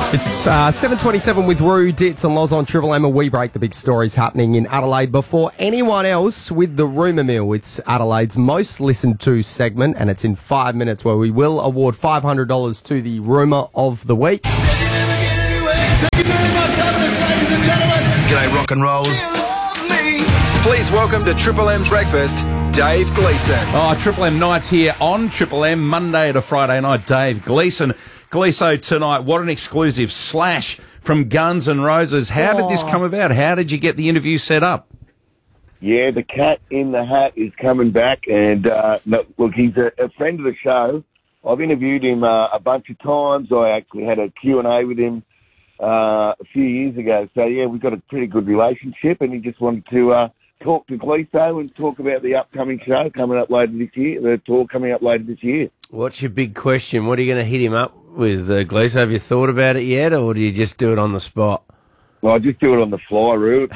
It's 7:27 with Roo, Ditz and Loz on Triple M, and we break the big stories happening in Adelaide before anyone else with the Rumour Mill. It's Adelaide's most listened to segment, and it's in 5 minutes where we will award $500 to the Rumour of the Week. Thank you very much, ladies and gentlemen. G'day, rock and rolls. Please welcome to Triple M's breakfast, Dave Gleeson. Oh, Triple M nights here on Triple M, Monday to Friday night. Dave Gleeson. Gleeso tonight, what an exclusive. Slash from Guns N' Roses. How did this come about? How did you get the interview set up? Yeah, the Cat in the Hat is coming back, and look, he's a friend of the show. I've interviewed him a bunch of times. I actually had a Q&A with him a few years ago. So, yeah, we've got a pretty good relationship, and he just wanted to talk to Gleeso and talk about the upcoming show coming up later this year, the tour coming up later this year. What's your big question? What are you going to hit him up with, Gleeso? Have you thought about it yet, or do you just do it on the spot? Well, I just do it on the fly, Roo,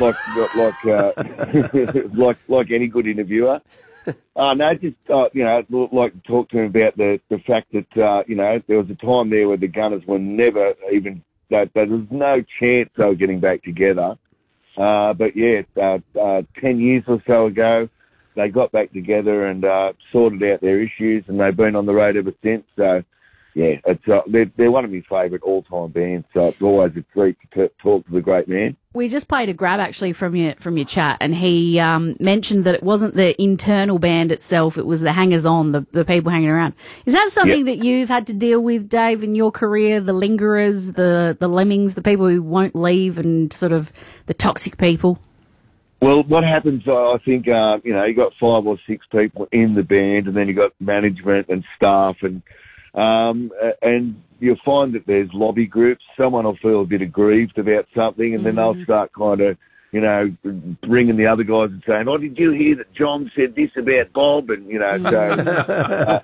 like any good interviewer. No, just like to talk to him about the fact that there was a time there where the Gunners were never even that there was no chance they were getting back together. But yeah, 10 years or so ago, they got back together and sorted out their issues, and they've been on the road ever since. So, yeah, it's they're one of my favourite all-time bands. So it's always a treat to talk to the great man. We just played a grab actually from your chat, and he mentioned that it wasn't the internal band itself; it was the hangers-on, the people hanging around. Is that something that you've had to deal with, Dave, in your career? The lingerers, the lemmings, the people who won't leave, and sort of the toxic people. Well, what happens, I think, you got 5 or 6 people in the band, and then you got management and staff, and you'll find that there's lobby groups. Someone will feel a bit aggrieved about something, and then they'll start kind of, bringing the other guys and saying, "Oh, did you hear that John said this about Bob?" And so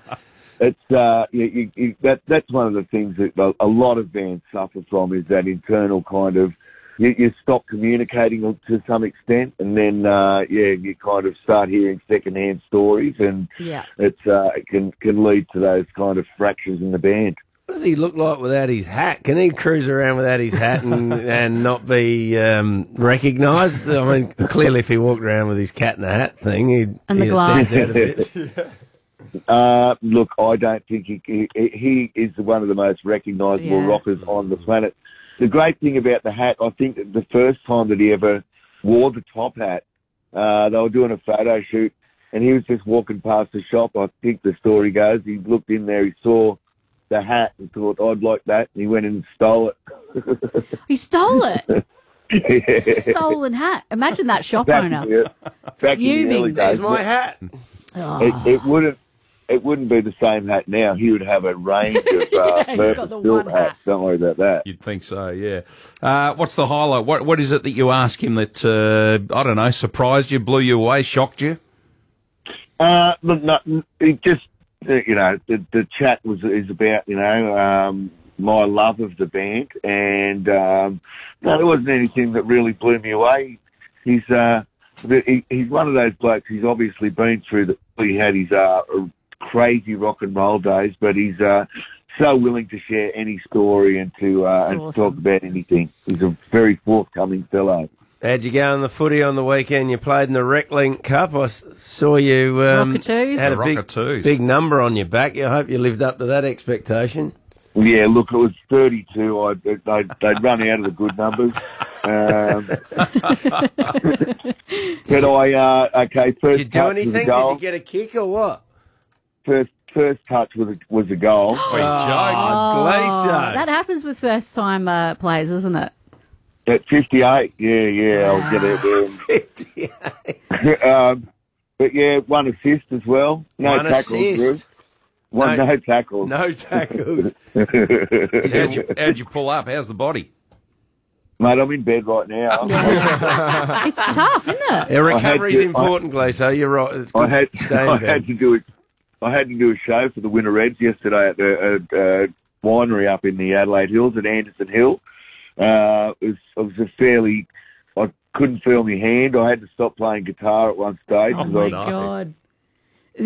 it's that's one of the things that a lot of bands suffer from, is that internal kind of. You stop communicating to some extent, and then you kind of start hearing secondhand stories, and it can lead to those kind of fractures in the band. What does he look like without his hat? Can he cruise around without his hat and not be recognised? I mean, clearly, if he walked around with his cat in the hat thing, he'd stand out a bit. Look, I don't think he is one of the most recognisable rockers on the planet. The great thing about the hat, I think that the first time that he ever wore the top hat, they were doing a photo shoot, and he was just walking past the shop. I think the story goes, he looked in there, he saw the hat and thought, "I'd like that," and he went in and stole it. He stole it? It's a stolen hat. Imagine that shop owner. Back in the early days. There's my hat. It wouldn't be the same hat now. He would have a range of purpose-built hats. Don't worry about that. You'd think so, yeah. What's the highlight? What is it that you ask him that, I don't know, surprised you, blew you away, shocked you? Look, no, it just, the chat is about, my love of the band. And, no, there wasn't anything that really blew me away. He's one of those blokes. He's obviously been through he had his crazy rock and roll days, but he's so willing to share any story and to talk about anything. He's a very forthcoming fellow. How'd you go on the footy on the weekend? You played in the RecLink Cup. I saw you had a big number on your back. I hope you lived up to that expectation. Yeah, look, it was 32. They'd run out of the good numbers. But okay, first did you do anything? Did you get a kick or what? First touch was a goal. Gleeso. That happens with first-time players, isn't it? At 58, I'll get it there. 58. But yeah, one assist as well. No tackles. No tackles. No tackles. How'd you pull up? How's the body? Mate, I'm in bed right now. It's tough, isn't it? Yeah, recovery's important, Gleeso. You're right. It's good I had to do a show for the Winter Reds yesterday at the winery up in the Adelaide Hills at Anderson Hill. It was a fairly. I couldn't feel my hand. I had to stop playing guitar at one stage. Oh my God!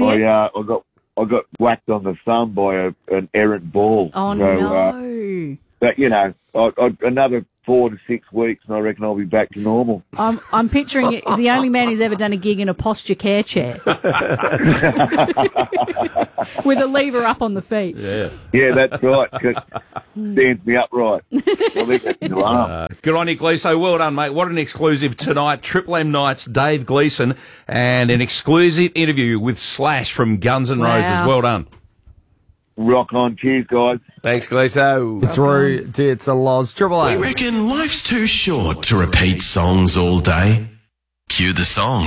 I got whacked on the thumb by an errant ball. Oh, no. But, you know, another 4 to 6 weeks and I reckon I'll be back to normal. I'm picturing it as the only man who's ever done a gig in a posture care chair. With a lever up on the feet. Yeah, that's right. 'Cause stands me upright. I think that's the alarm. Good on you, Gleeso. Well done, mate. What an exclusive tonight. Triple M Nights, Dave Gleeson, and an exclusive interview with Slash from Guns N' Roses. Well done. Rock on. Cheers, guys. Thanks, Gleeso. It's Roo, Dits and Loz. Triple M. We reckon life's too short to repeat songs all day. Cue the songs.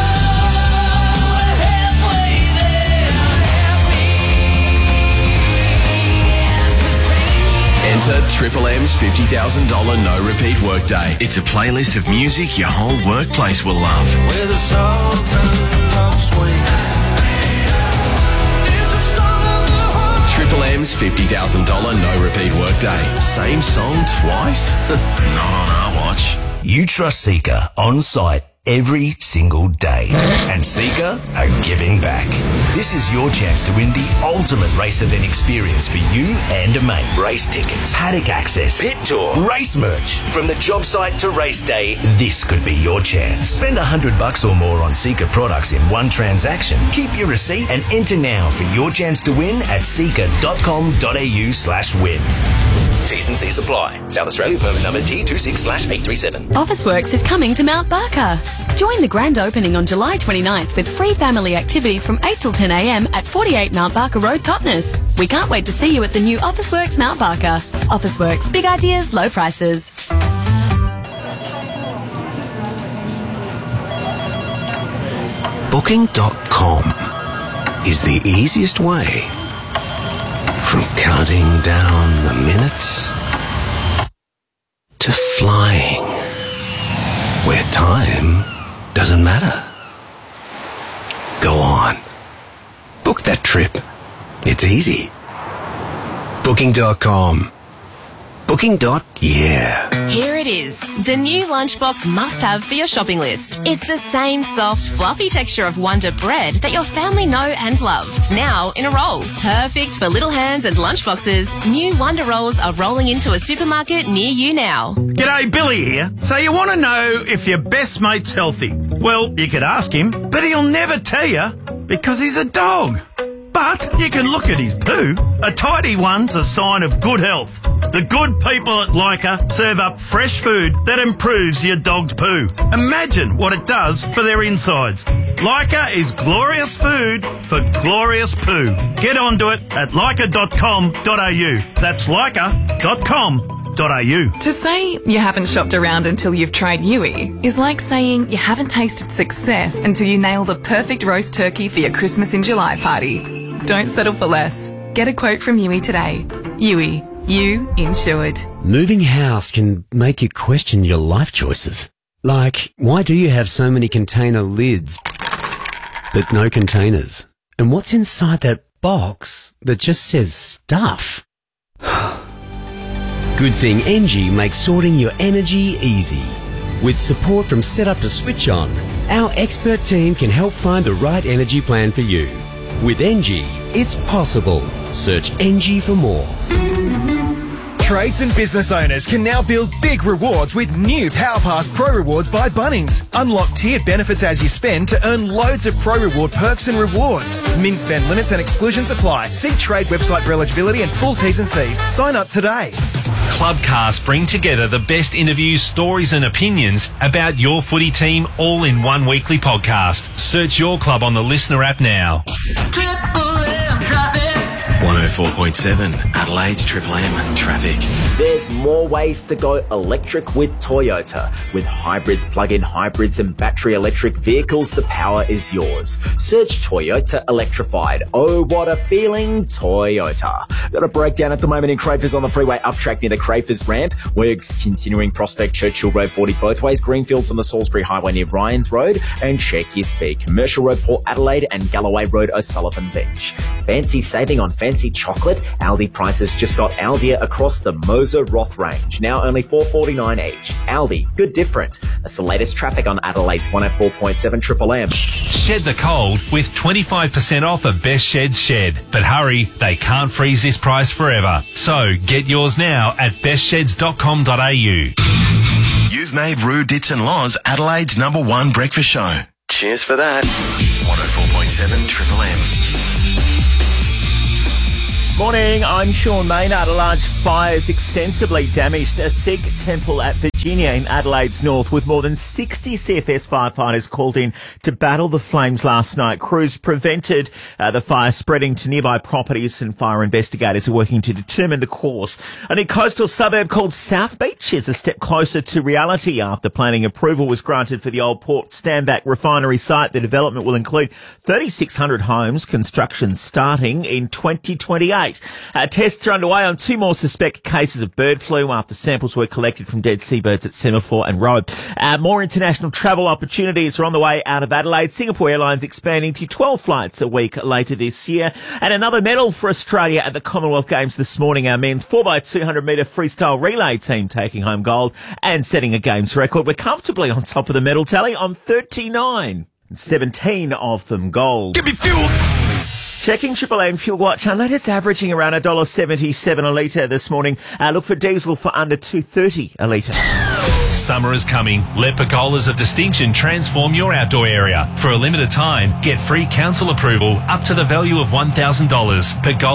Enter Triple M's $50,000 no-repeat workday. It's a playlist of music your whole workplace will love. With a song of swing. Triple M's $50,000 no-repeat workday. Same song twice? Not on our watch. You trust Seeker on site every single day. And Seeker are giving back. This is your chance to win the ultimate race event experience for you and a mate. Race tickets, paddock access, pit tour, race merch. From the job site to race day, this could be your chance. Spend $100 or more on Seeker products in one transaction. Keep your receipt and enter now for your chance to win at seeker.com.au/win. T's and C's apply. South Australia permit number T26/837. Officeworks is coming to Mount Barker. Join the grand opening on July 29th with free family activities from 8 till 10 a.m. at 48 Mount Barker Road, Totnes. We can't wait to see you at the new Officeworks Mount Barker. Officeworks, big ideas, low prices. Booking.com is the easiest way from counting down the minutes to flying, where time doesn't matter. Go on. Book that trip. It's easy. Booking.com. Booking.yeah. Here it is, the new lunchbox must-have for your shopping list. It's the same soft, fluffy texture of Wonder bread that your family know and love. Now in a roll. Perfect for little hands and lunchboxes. New Wonder rolls are rolling into a supermarket near you now. G'day, Billy here. So you want to know if your best mate's healthy? Well, you could ask him, but he'll never tell you because he's a dog. But you can look at his poo. A tidy one's a sign of good health. The good people at Leica serve up fresh food that improves your dog's poo. Imagine what it does for their insides. Leica is glorious food for glorious poo. Get onto it at leica.com.au. That's leica.com.au. To say you haven't shopped around until you've tried Yui is like saying you haven't tasted success until you nail the perfect roast turkey for your Christmas in July party. Don't settle for less. Get a quote from Yui today. Yui, you insured. Moving house can make you question your life choices. Like, why do you have so many container lids, but no containers? And what's inside that box that just says stuff? Good thing Engie makes sorting your energy easy. With support from setup to switch on, our expert team can help find the right energy plan for you. With Engie, it's possible. Search Engie for more. Trades and business owners can now build big rewards with new PowerPass Pro Rewards by Bunnings. Unlock tiered benefits as you spend to earn loads of Pro Reward perks and rewards. Min spend limits and exclusions apply. See Trade website for eligibility and full T's and C's. Sign up today. Clubcasts bring together the best interviews, stories and opinions about your footy team all in one weekly podcast. Search your club on the Listener app now. 104.7 Adelaide's Triple M traffic. There's more ways to go electric with Toyota. With hybrids, plug-in hybrids and battery electric vehicles, the power is yours. Search Toyota Electrified. Oh, what a feeling, Toyota. Got a breakdown at the moment in Crafers on the freeway uptrack near the Crafers ramp. Works continuing Prospect Churchill Road 40 both ways. Greenfields on the Salisbury Highway near Ryans Road. And check your speed. Commercial Road Port Adelaide and Galloway Road O'Sullivan Beach. Fancy saving on fancy chocolate. Aldi prices just got Aldia across the Moser Roth range. Now only $4.49 each. Aldi, good different. That's the latest traffic on Adelaide's 104.7 Triple M. Shed the cold with 25% off of Best Shed's Shed. But hurry, they can't freeze this price forever. So get yours now at bestsheds.com.au. You've made Roo, Dits and Loz Adelaide's #1 breakfast show. Cheers for that. 104.7 Triple M. Morning, I'm Sean Maynard. A large fire has extensively damaged a Sikh temple at Virginia in Adelaide's north, with more than 60 CFS firefighters called in to battle the flames last night. Crews prevented the fire spreading to nearby properties, and fire investigators are working to determine the cause. A new coastal suburb called South Beach is a step closer to reality after planning approval was granted for the old Port Standback refinery site. The development will include 3,600 homes, construction starting in 2028. Tests are underway on 2 more suspected cases of bird flu after samples were collected from dead seabirds at Semaphore and Roe. More international travel opportunities are on the way out of Adelaide. Singapore Airlines expanding to 12 flights a week later this year. And another medal for Australia at the Commonwealth Games this morning. Our men's 4x200 metre freestyle relay team taking home gold and setting a games record. We're comfortably on top of the medal tally on 39, and 17 of them gold. Give me fuel! Checking Triple M Fuel Watch. I know it's averaging around $1.77 a litre this morning. Look for diesel for under $2.30 a litre. Summer is coming. Let Pergolas of Distinction transform your outdoor area. For a limited time, get free council approval up to the value of $1,000.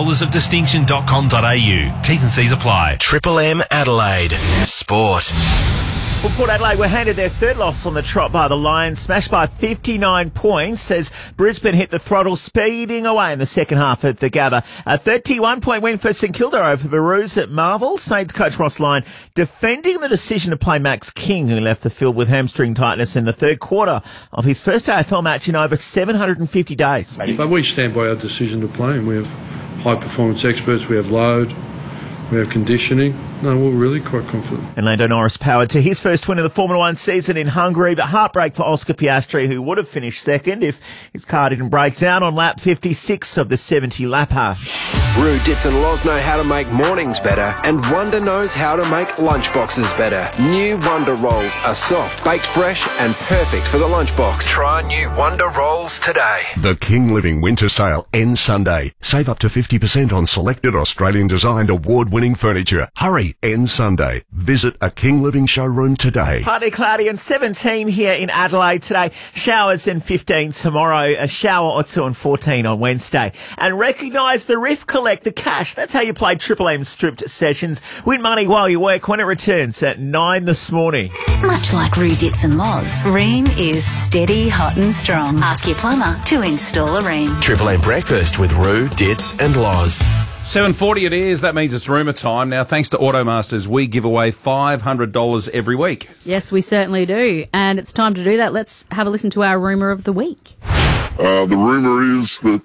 Pergolasofdistinction.com.au. T's and C's apply. Triple M Adelaide. Sport. Well, Port Adelaide were handed their third loss on the trot by the Lions, smashed by 59 points as Brisbane hit the throttle, speeding away in the second half at the Gabba. A 31-point win for St Kilda over the Roos at Marvel. Saints coach Ross Lyon defending the decision to play Max King, who left the field with hamstring tightness in the third quarter of his first AFL match in over 750 days. But we stand by our decision to play him. We have high-performance experts, we have load, we have conditioning. No, we're really quite confident. And Lando Norris powered to his first win of the Formula One season in Hungary, but heartbreak for Oscar Piastri, who would have finished second if his car didn't break down on lap 56 of the 70-lapper. Roo, Dits and Loz know how to make mornings better, and Wonder knows how to make lunchboxes better. New Wonder Rolls are soft, baked fresh, and perfect for the lunchbox. Try new Wonder Rolls today. The King Living Winter Sale ends Sunday. Save up to 50% on selected Australian-designed award-winning furniture. Hurry, ends Sunday. Visit a King Living showroom today. Partly cloudy and 17 here in Adelaide today. Showers and 15 tomorrow. A shower or 2 and 14 on Wednesday. And recognise the Riff Collect the cash. That's how you play Triple M stripped sessions. Win money while you work when it returns at 9 this morning. Much like Roo, Dits and Loz, Ream is steady, hot and strong. Ask your plumber to install a Ream. Triple M breakfast with Roo, Dits and Loz. 7:40 it is. That means it's rumour time. Now, thanks to Automasters, we give away $500 every week. Yes, we certainly do. And it's time to do that. Let's have a listen to our rumour of the week. The rumour is that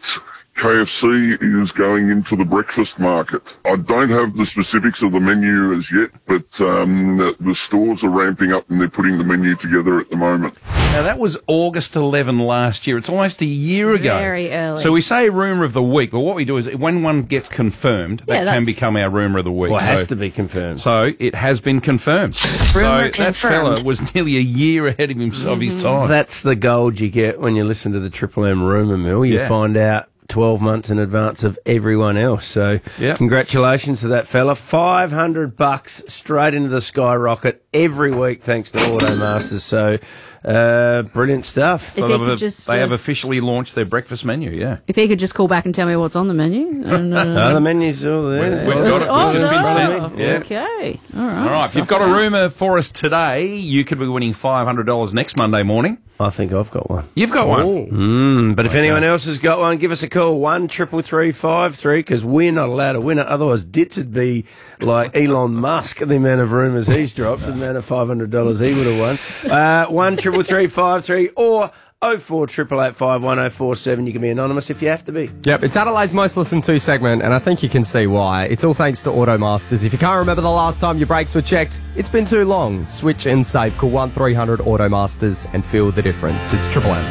KFC is going into the breakfast market. I don't have the specifics of the menu as yet, but the stores are ramping up and they're putting the menu together at the moment. Now, that was August 11 last year. It's almost a year ago. Very early. So we say rumour of the week, but what we do is when one gets confirmed, that can become our rumour of the week. Well, it has to be confirmed. So it has been confirmed. Rumour so that fella was nearly a year ahead of his time. That's the gold you get when you listen to the Triple M rumour mill. You find out 12 months in advance of everyone else. So congratulations to that fella. $500 straight into the skyrocket every week thanks to Automasters. So brilliant stuff. So they have officially launched their breakfast menu, If he could just call back and tell me what's on the menu. No, the menu's all there. We've got it. We've just been sent. Yeah. Okay. All right. All right. If you've got a rumour for us today, you could be winning $500 next Monday morning. I think I've got one. You've got one? But if anyone else has got one, give us a call, 1-333-53, because we're not allowed to win it. Otherwise, Dits would be like Elon Musk, the amount of rumours he's dropped, the amount of $500 he would have won. 1-333-53 or 0488851047. You can be anonymous if you have to be. Yep, it's Adelaide's most listened to segment, and I think you can see why. It's all thanks to Automasters. If you can't remember the last time your brakes were checked, it's been too long. Switch and save. Call 1300 Automasters and feel the difference. It's Triple M.